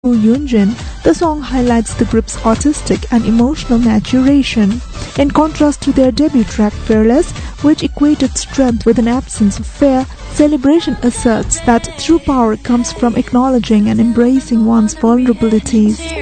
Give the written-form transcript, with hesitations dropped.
Yoonjin, the song highlights the group's artistic and emotional maturation. In contrast to their debut track Fearless, which equated strength with an absence of fear, Celebration asserts that true power comes from acknowledging and embracing one's vulnerabilities.